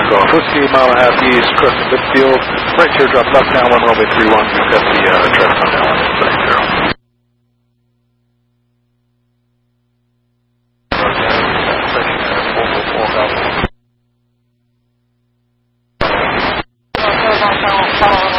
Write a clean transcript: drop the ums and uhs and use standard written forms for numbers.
takeoff. Whiskey, mile and a half east, crescent midfield. Right teardrop left down, 1 runway 31. We've got the traffic on down, 30. Follow